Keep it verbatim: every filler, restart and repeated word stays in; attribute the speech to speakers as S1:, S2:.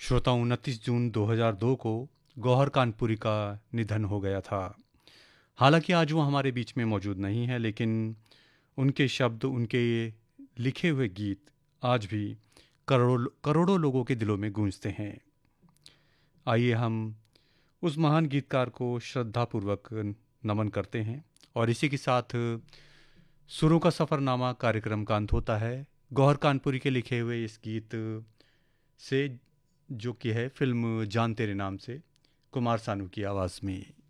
S1: श्रोता उनतीस जून दो हज़ार दो को गौहर कानपुरी का निधन हो गया था। हालांकि आज वो हमारे बीच में मौजूद नहीं है, लेकिन उनके शब्द, उनके लिखे हुए गीत आज भी करोड़ों करोड़ों लोगों के दिलों में गूंजते हैं। आइए हम उस महान गीतकार को श्रद्धापूर्वक नमन करते हैं और इसी के साथ सुरों का सफ़रनामा कार्यक्रम का अंत होता है गौहर कानपुरी के लिखे हुए इस गीत से, जो कि है फिल्म जान तेरे नाम से, कुमार सानू की आवाज़ में।